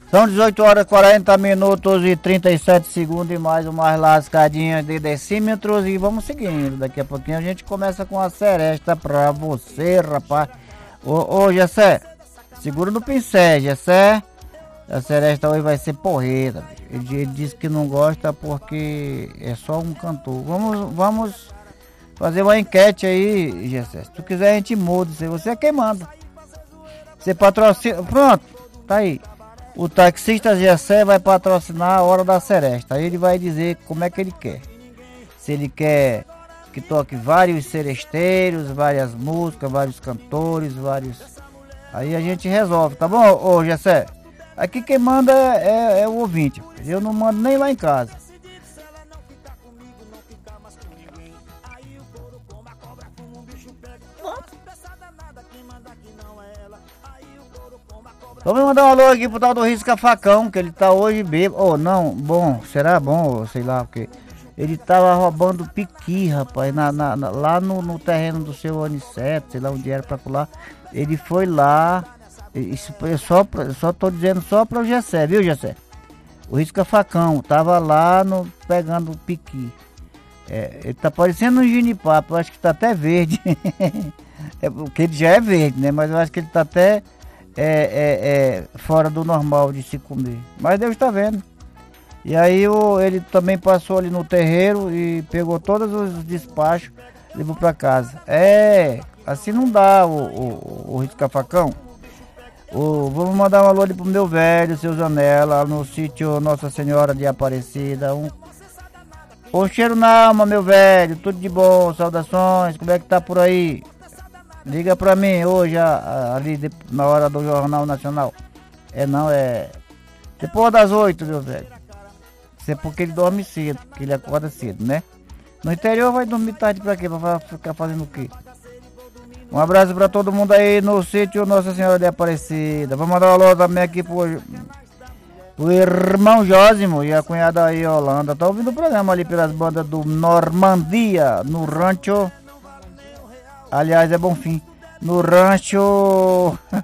São 18 horas 40 minutos e 37 segundos e mais umas lascadinhas de decímetros e vamos seguindo. Daqui a pouquinho a gente começa com a seresta pra você, rapaz. Ô Gessé, segura no pincel, Gessé. A seresta hoje vai ser porreta. Ele disse que não gosta porque é só um cantor. Vamos fazer uma enquete aí, Gessé. Se tu quiser a gente muda, se você é quem manda. Você patrocina, pronto, tá aí. O taxista Gessé vai patrocinar a Hora da Seresta. Aí ele vai dizer como é que ele quer. Se ele quer que toque vários seresteiros, várias músicas, vários cantores, vários... Aí a gente resolve, tá bom, ô Gessé? Aqui quem manda é o ouvinte. Eu não mando nem lá em casa. Vamos mandar um alô aqui pro tal do Risca Facão, que ele tá hoje bêbado. Oh, não, bom, será bom, sei lá, porque ele tava roubando piqui, rapaz, lá no terreno do seu Aniceto, sei lá onde era pra pular. Ele foi lá, isso eu só tô dizendo só pra o Gessé, viu, Gessé? O Risca Facão tava lá pegando piqui. Ele tá parecendo um ginipapo, eu acho que tá até verde. Porque ele já é verde, né? Mas eu acho que ele tá até... fora do normal de se comer, mas Deus está vendo. E aí ele também passou ali no terreiro e pegou todos os despachos, levou para casa. Assim não dá, o Risca Facão. Vamos mandar um alô ali pro meu velho, seu Zanella, no sítio Nossa Senhora de Aparecida. Um cheiro na alma, meu velho, tudo de bom, saudações, como é que tá por aí? Liga pra mim hoje, ali na hora do Jornal Nacional. Depois das 8, meu velho. Isso é porque ele dorme cedo, porque ele acorda cedo, né? No interior vai dormir tarde pra quê? Pra ficar fazendo o quê? Um abraço pra todo mundo aí no sítio Nossa Senhora de Aparecida. Vamos mandar um alô também aqui pro irmão Jósimo e a cunhada aí, Holanda. Tá ouvindo o programa ali pelas bandas do Normandia, no rancho... Aliás, é Bonfim. No rancho